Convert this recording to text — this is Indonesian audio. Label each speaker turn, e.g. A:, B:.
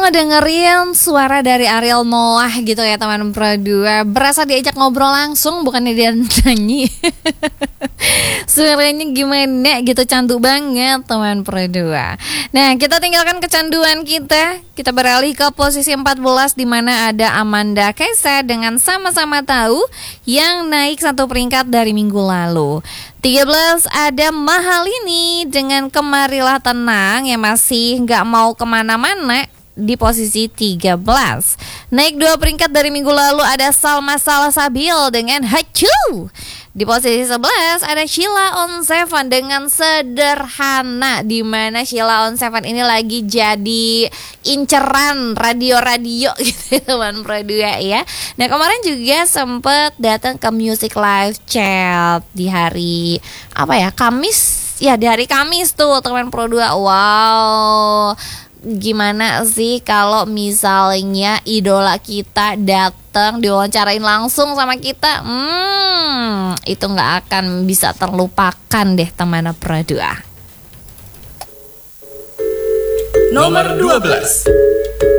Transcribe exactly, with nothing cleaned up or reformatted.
A: ngedengerin suara dari Ariel Noah gitu ya teman Pro dua. Berasa diajak ngobrol langsung, bukannya dia nyanyi. Suaranya gimana gitu, candu banget teman Pro dua. Nah, kita tinggalkan kecanduan kita. Kita beralih ke posisi empat belas di mana ada Amanda Kesa dengan Sama-Sama Tahu yang naik satu peringkat dari minggu lalu. tiga belas ada Mahalini dengan Kemarilah Tenang yang masih gak mau kemana-mana di posisi tiga belas. Naik dua peringkat dari minggu lalu ada Salma Salasabil dengan Hacu. Di posisi sebelas ada Sheila on Seven dengan Sederhana, di mana Sheila on Seven ini lagi jadi inceran radio-radio gitu teman Pro dua ya. Nah, kemarin juga sempet datang ke Music Live Chat di hari apa ya? Kamis. Ya, di hari Kamis tuh teman Pro dua. Wow. Gimana sih kalau misalnya idola kita datang diwawancarain langsung sama kita? Hmm, itu nggak akan bisa terlupakan deh teman Pro dua.
B: Nomor dua belas.